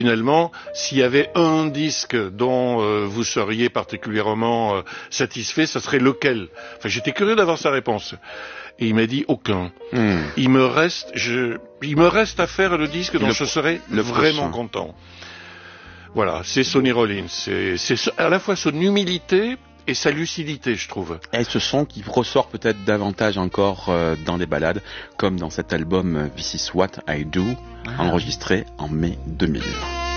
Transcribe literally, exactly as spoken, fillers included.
Finalement, s'il y avait un disque dont euh, vous seriez particulièrement euh, satisfait, ça serait lequel? Enfin, j'étais curieux d'avoir sa réponse. Et il m'a dit aucun. Mm. Il me reste, je, il me reste à faire le disque dont le, je serais le vraiment prochain. Content. Voilà, c'est Sonny Rollins. C'est, c'est à la fois son humilité et sa lucidité, je trouve. Et ce son qui ressort peut-être davantage encore euh, dans les ballades, comme dans cet album This Is What I Do, ah. enregistré en mai deux mille.